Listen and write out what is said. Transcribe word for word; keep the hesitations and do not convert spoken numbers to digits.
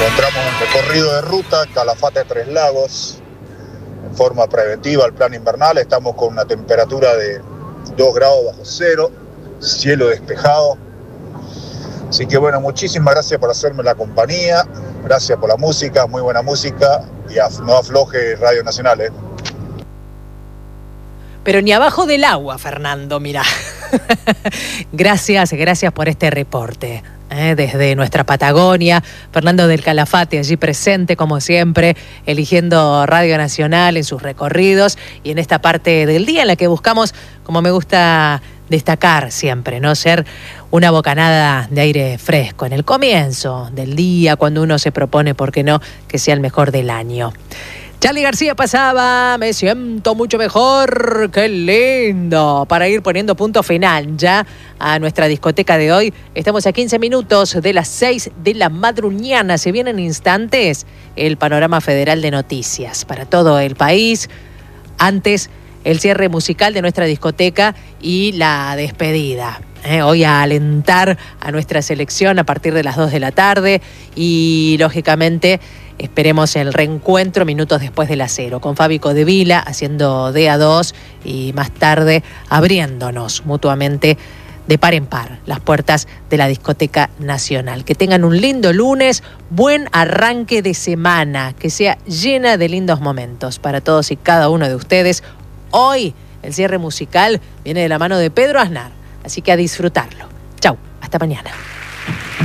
Encontramos un recorrido de ruta, Calafate Tres Lagos, en forma preventiva al plan invernal. Estamos con una temperatura de dos grados bajo cero, cielo despejado. Así que bueno, muchísimas gracias por hacerme la compañía, gracias por la música, muy buena música, y no afloje Radio Nacional, ¿eh? Pero ni abajo del agua, Fernando, mirá. Gracias, gracias por este reporte. ¿eh? Desde nuestra Patagonia, Fernando del Calafate allí presente como siempre, eligiendo Radio Nacional en sus recorridos y en esta parte del día en la que buscamos, como me gusta destacar siempre, ¿no? Ser una bocanada de aire fresco en el comienzo del día, cuando uno se propone, ¿por qué no?, que sea el mejor del año. Charly García pasaba, me siento mucho mejor, qué lindo, para ir poniendo punto final ya a nuestra discoteca de hoy. Estamos a quince minutos de las seis de la madruñana, se vienen instantes el panorama federal de noticias para todo el país. Antes, el cierre musical de nuestra discoteca y la despedida. Eh, hoy a alentar a nuestra selección a partir de las dos de la tarde y, lógicamente, esperemos el reencuentro minutos después de las cero, con Fabi Codevila haciendo D A dos y más tarde abriéndonos mutuamente de par en par las puertas de la Discoteca Nacional. Que tengan un lindo lunes, buen arranque de semana, que sea llena de lindos momentos para todos y cada uno de ustedes. Hoy el cierre musical viene de la mano de Pedro Aznar, así que a disfrutarlo. Chau, hasta mañana.